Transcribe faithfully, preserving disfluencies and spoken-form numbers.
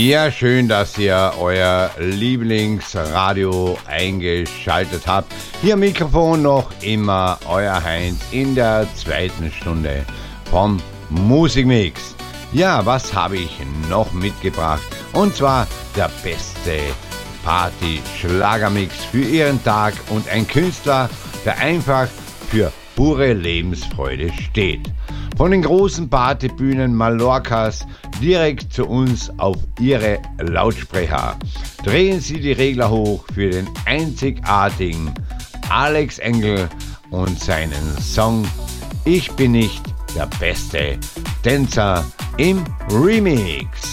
Ja, schön, dass ihr euer Lieblingsradio eingeschaltet habt. Hier am Mikrofon noch immer euer Heinz in der zweiten Stunde vom Musikmix. Ja, was habe ich noch mitgebracht? Und zwar der beste Party-Schlagermix für Ihren Tag und ein Künstler, der einfach für pure Lebensfreude steht. Von den großen Partybühnen Mallorcas direkt zu uns auf Ihre Lautsprecher. Drehen Sie die Regler hoch für den einzigartigen Alex Engel und seinen Song Ich bin nicht der beste Tänzer im Remix.